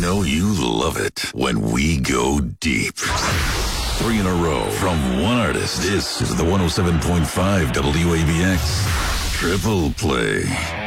know you love it when we go deep. 3 in a row from one artist. This is the 107.5 WABX Triple Play.